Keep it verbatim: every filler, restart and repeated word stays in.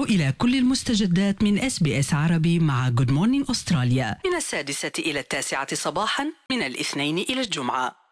استمعوا إلى كل المستجدات من إس بي إس عربي مع Good Morning أستراليا من السادسة إلى التاسعة صباحا من الاثنين إلى الجمعة.